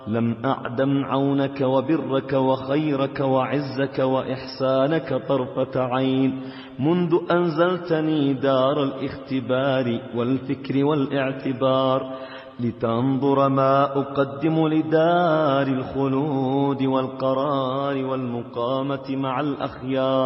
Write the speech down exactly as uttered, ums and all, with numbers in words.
لم أعدم عونك وبرك وخيرك وعزك وإحسانك طرفة عين منذ أنزلتني دار الاختبار والفكر والاعتبار لتنظر ما أقدم لدار الخلود والقرار والمقامة مع الأخيار.